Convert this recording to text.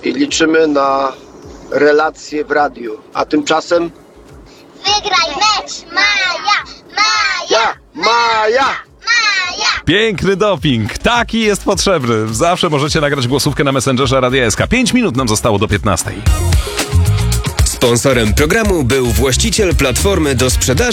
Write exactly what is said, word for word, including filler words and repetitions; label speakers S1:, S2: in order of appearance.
S1: i liczymy na relacje w radiu. A tymczasem...
S2: Wygraj mecz, Maja! Maja!
S1: Ja! Maja!
S2: Maja!
S3: Piękny doping. Taki jest potrzebny. Zawsze możecie nagrać głosówkę na Messengerze Radia S K. Pięć minut nam zostało do piętnastej.
S4: Sponsorem programu był właściciel platformy do sprzedaży